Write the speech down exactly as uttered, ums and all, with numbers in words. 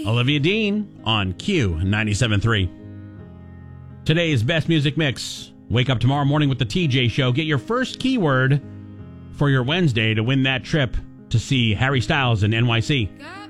Olivia Dean on Q ninety-seven point three. Today's best music mix. Wake up tomorrow morning with the T J Show. Get your first keyword for your Wednesday to win that trip to see Harry Styles in N Y C.